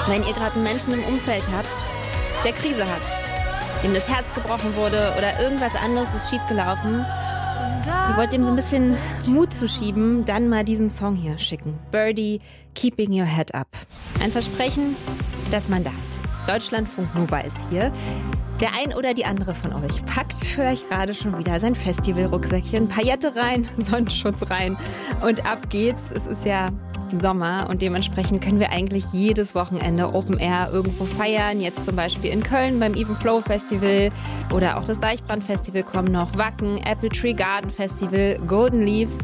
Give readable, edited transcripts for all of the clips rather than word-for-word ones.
Wenn ihr gerade einen Menschen im Umfeld habt, der Krise hat, dem das Herz gebrochen wurde oder irgendwas anderes ist schiefgelaufen, ihr wollt dem so ein bisschen Mut zuschieben, dann mal diesen Song hier schicken. Birdie, Keeping Your Head Up. Ein Versprechen, dass man da ist. Deutschlandfunk Nova ist hier. Der ein oder die andere von euch packt vielleicht gerade schon wieder sein Festivalrucksäckchen, Paillette rein, Sonnenschutz rein und ab geht's. Es ist ja Sommer und dementsprechend können wir eigentlich jedes Wochenende Open Air irgendwo feiern. Jetzt zum Beispiel in Köln beim Even Flow Festival oder auch das Deichbrand Festival kommen noch, Wacken, Apple Tree Garden Festival, Golden Leaves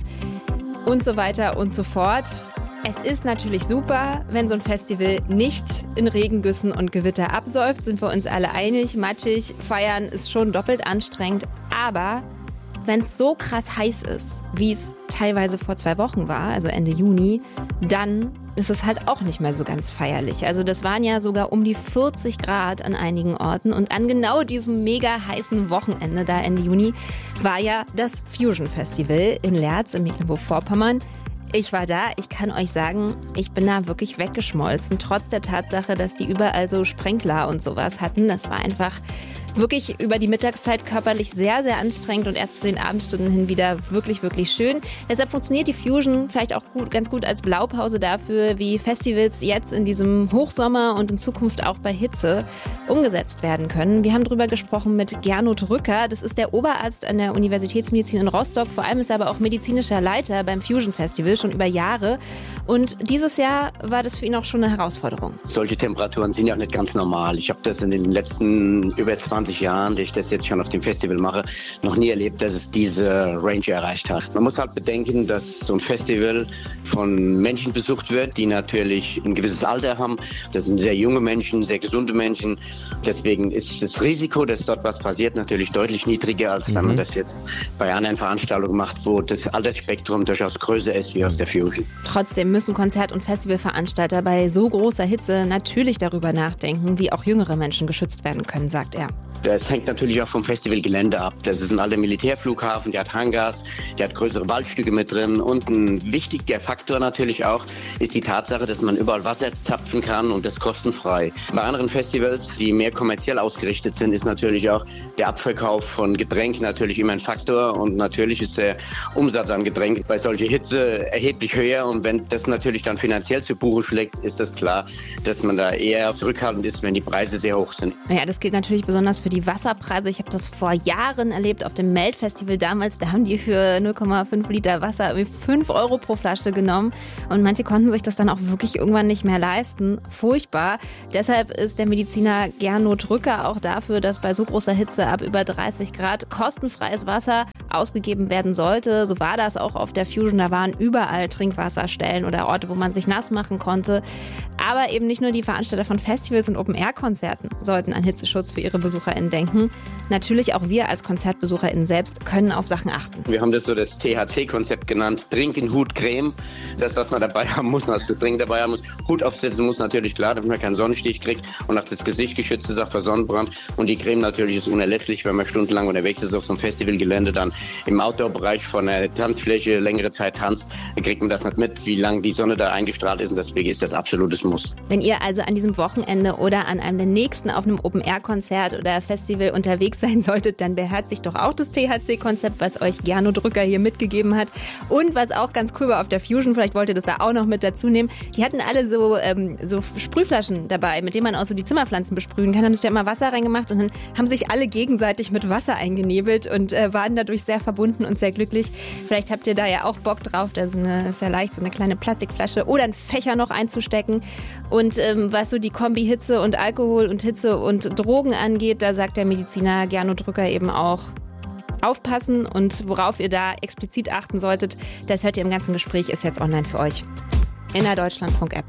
und so weiter und so fort. Es ist natürlich super, wenn so ein Festival nicht in Regengüssen und Gewitter absäuft, sind wir uns alle einig. Matschig feiern ist schon doppelt anstrengend, aber wenn es so krass heiß ist, wie es teilweise vor 2 Wochen war, also Ende Juni, dann ist es halt auch nicht mehr so ganz feierlich. Also das waren ja sogar um die 40 Grad an einigen Orten und an genau diesem mega heißen Wochenende da Ende Juni war ja das Fusion Festival in Leerz in Mecklenburg-Vorpommern. Ich war da, ich kann euch sagen, ich bin da wirklich weggeschmolzen, trotz der Tatsache, dass die überall so Sprenkler und sowas hatten. Das war einfach wirklich über die Mittagszeit körperlich sehr, sehr anstrengend und erst zu den Abendstunden hin wieder wirklich, wirklich schön. Deshalb funktioniert die Fusion vielleicht auch ganz gut als Blaupause dafür, wie Festivals jetzt in diesem Hochsommer und in Zukunft auch bei Hitze umgesetzt werden können. Wir haben darüber gesprochen mit Gernot Rücker. Das ist der Oberarzt an der Universitätsmedizin in Rostock. Vor allem ist er aber auch medizinischer Leiter beim Fusion Festival schon über Jahre. Und dieses Jahr war das für ihn auch schon eine Herausforderung. Solche Temperaturen sind ja nicht ganz normal. Ich habe das in den letzten über 20 Jahren, die ich das jetzt schon auf dem Festival mache, noch nie erlebt, dass es diese Range erreicht hat. Man muss halt bedenken, dass so ein Festival von Menschen besucht wird, die natürlich ein gewisses Alter haben. Das sind sehr junge Menschen, sehr gesunde Menschen. Deswegen ist das Risiko, dass dort was passiert, natürlich deutlich niedriger, als wenn man das jetzt bei anderen Veranstaltungen macht, wo das Altersspektrum durchaus größer ist wie aus der Fusion. Trotzdem müssen Konzert- und Festivalveranstalter bei so großer Hitze natürlich darüber nachdenken, wie auch jüngere Menschen geschützt werden können, sagt er. Das hängt natürlich auch vom Festivalgelände ab. Das ist ein alter Militärflughafen, der hat Hangars, der hat größere Waldstücke mit drin. Und ein wichtiger Faktor natürlich auch ist die Tatsache, dass man überall Wasser zapfen kann und das kostenfrei. Bei anderen Festivals, die mehr kommerziell ausgerichtet sind, ist natürlich auch der Abverkauf von Getränken natürlich immer ein Faktor. Und natürlich ist der Umsatz an Getränken bei solcher Hitze erheblich höher. Und wenn das natürlich dann finanziell zu Buche schlägt, ist das klar, dass man da eher zurückhaltend ist, wenn die Preise sehr hoch sind. Ja, das gilt natürlich besonders für die Wasserpreise. Ich habe das vor Jahren erlebt auf dem Melt-Festival damals. Da haben die für 0,5 Liter Wasser irgendwie 5 € pro Flasche genommen. Und manche konnten sich das dann auch wirklich irgendwann nicht mehr leisten. Furchtbar. Deshalb ist der Mediziner Gernot Rücker auch dafür, dass bei so großer Hitze ab über 30 Grad kostenfreies Wasser ausgegeben werden sollte. So war das auch auf der Fusion. Da waren überall Trinkwasserstellen oder Orte, wo man sich nass machen konnte. Aber eben nicht nur die Veranstalter von Festivals und Open-Air-Konzerten sollten an Hitzeschutz für ihre BesucherInnen denken. Natürlich auch wir als KonzertbesucherInnen selbst können auf Sachen achten. Wir haben das so das THC-Konzept genannt. Trinken, Hut, Creme. Das, was man dabei haben muss, was du dringend dabei haben muss. Hut aufsetzen muss natürlich klar, damit man keinen Sonnenstich kriegt und auch das Gesicht geschützt ist, auch vor Sonnenbrand. Und die Creme natürlich ist unerlässlich, wenn man stundenlang unterwegs ist auf so einem Festivalgelände, dann im Outdoor-Bereich von der Tanzfläche längere Zeit tanzt, dann kriegt man das nicht mit, wie lange die Sonne da eingestrahlt ist. Und deswegen ist das absolutes Muss. Wenn ihr also an diesem Wochenende oder an einem der nächsten auf einem Open-Air-Konzert oder Festival unterwegs sein solltet, dann beherzigt doch auch das THC-Konzept, was euch Gernot Rücker hier mitgegeben hat. Und was auch ganz cool war auf der Fusion, vielleicht wollt ihr das da auch noch mit dazu nehmen, die hatten alle so Sprühflaschen dabei, mit denen man auch so die Zimmerpflanzen besprühen kann, haben sich da immer Wasser reingemacht und dann haben sich alle gegenseitig mit Wasser eingenebelt und waren dadurch sehr verbunden und sehr glücklich. Vielleicht habt ihr da ja auch Bock drauf, da ist ja leicht, so eine kleine Plastikflasche oder einen Fächer noch einzustecken. Und was so die Kombi Hitze und Alkohol und Hitze und Drogen angeht, da sagt der Mediziner Gernot Rücker eben auch, aufpassen und worauf ihr da explizit achten solltet, das hört ihr im ganzen Gespräch, ist jetzt online für euch in der Deutschlandfunk-App.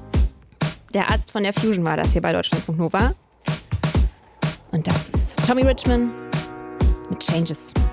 Der Arzt von der Fusion war das hier bei Deutschlandfunk Nova. Und das ist Tommy Richman mit Changes.